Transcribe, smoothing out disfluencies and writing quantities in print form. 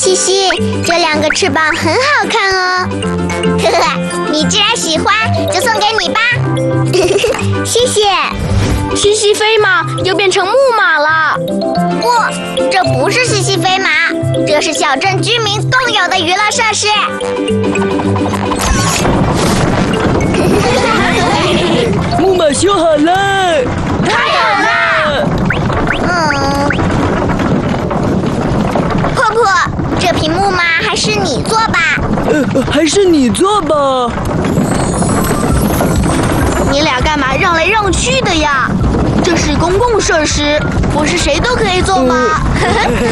西西，这2个翅膀很好看哦。呵呵，你既然喜欢，就送给你吧。谢谢。 西西飞马又变成木马了。 不，这不是西西飞马，这是小镇居民共有的娱乐设施。 木马修好了， 太好了！破破，这匹木马还是你坐吧。 还是你坐吧。 你俩干嘛让来让去的呀？这是公共设施，不是谁都可以坐吗？